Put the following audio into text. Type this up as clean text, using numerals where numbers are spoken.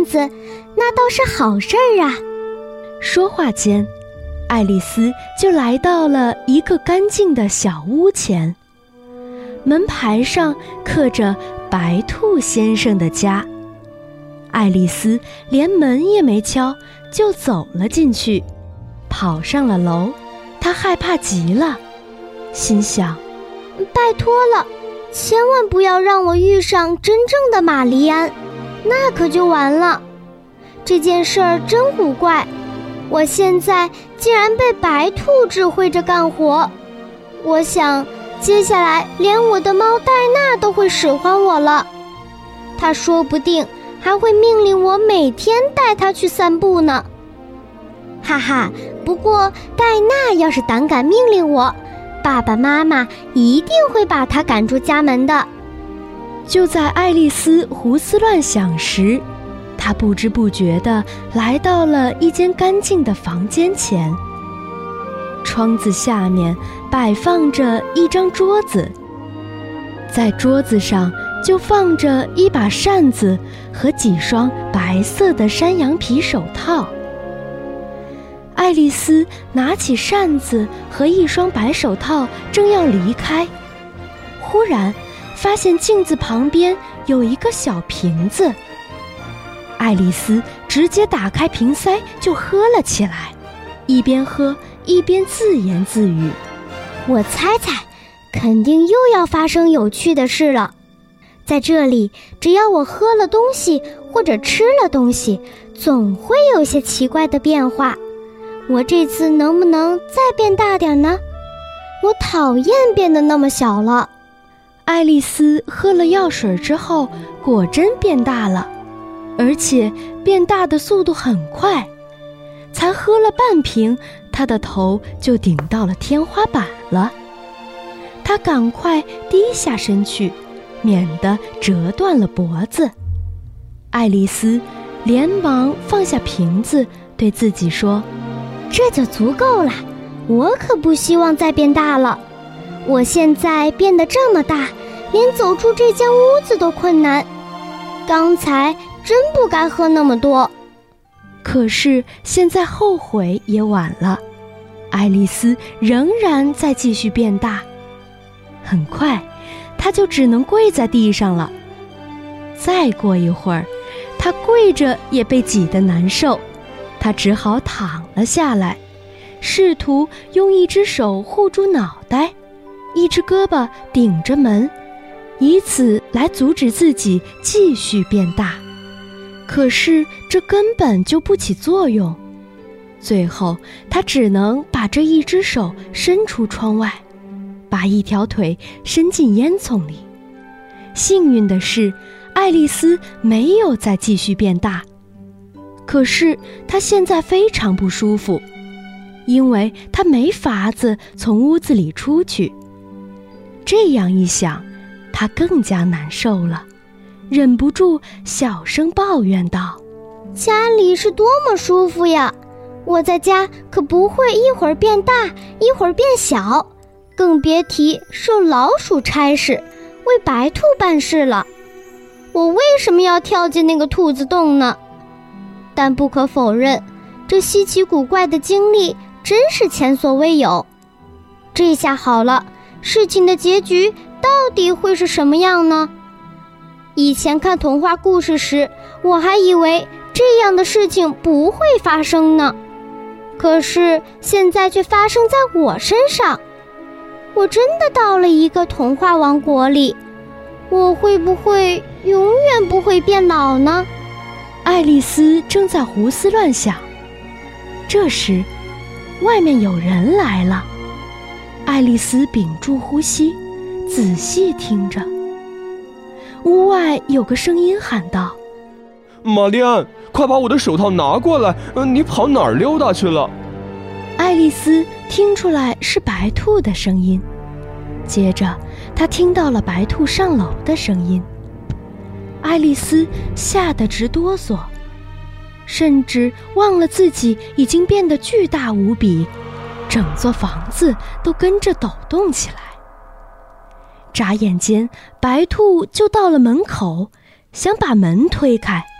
扇子，那倒是好事儿啊。 说话间，爱丽丝就来到了一个干净的小屋前，门牌上刻着白兔先生的家。爱丽丝连门也没敲，就走了进去，跑上了楼。她害怕极了，心想， 拜托了，千万不要让我遇上真正的玛丽安，那可就完了。这件事儿真古怪，我现在竟然被白兔指挥着干活。我想接下来连我的猫戴娜都会使唤我了，她说不定还会命令我每天带她去散步呢。哈哈，不过戴娜要是胆敢命令我，爸爸妈妈一定会把她赶出家门的。 就在爱丽丝胡思乱想时，她不知不觉地来到了一间干净的房间前。窗子下面摆放着一张桌子，在桌子上就放着一把扇子和几双白色的山羊皮手套。爱丽丝拿起扇子和一双白手套，正要离开，忽然发现镜子旁边有一个小瓶子。爱丽丝直接打开瓶塞就喝了起来，一边喝一边自言自语， 我猜猜，肯定又要发生有趣的事了。在这里，只要我喝了东西或者吃了东西，总会有些奇怪的变化。我这次能不能再变大点呢？我讨厌变得那么小了。 爱丽丝喝了药水之后，果真变大了，而且变大的速度很快。才喝了半瓶，她的头就顶到了天花板了。她赶快低下身去，免得折断了脖子。爱丽丝连忙放下瓶子，对自己说， 这就足够了，我可不希望再变大了。我现在变得这么大，连走出这间屋子都困难。刚才真不该喝那么多。 可是现在后悔也晚了，爱丽丝仍然在继续变大。很快，她就只能跪在地上了。再过一会儿，她跪着也被挤得难受，她只好躺了下来，试图用一只手护住脑袋，一只胳膊顶着门，以此来阻止自己继续变大。可是这根本就不起作用，最后她只能把这一只手伸出窗外，把一条腿伸进烟囱里。幸运的是，爱丽丝没有再继续变大。可是她现在非常不舒服，因为她没法子从屋子里出去。这样一想，她更加难受了，忍不住小声抱怨道， 家里是多么舒服呀，我在家可不会一会儿变大一会儿变小，更别提受老鼠差事为白兔办事了。我为什么要跳进那个兔子洞呢？但不可否认，这稀奇古怪的经历真是前所未有。这下好了，事情的结局到底会是什么样呢？以前看童话故事时，我还以为这样的事情不会发生呢，可是现在却发生在我身上。我真的到了一个童话王国里，我会不会永远不会变老呢？ 爱丽丝正在胡思乱想，这时外面有人来了。爱丽丝屏住呼吸，仔细听着。屋外有个声音喊道， 玛丽安，快把我的手套拿过来，你跑哪儿溜达去了？ 爱丽丝听出来是白兔的声音，接着她听到了白兔上楼的声音。爱丽丝吓得直哆嗦，甚至忘了自己已经变得巨大无比，整座房子都跟着抖动起来。眨眼间，白兔就到了门口，想把门推开，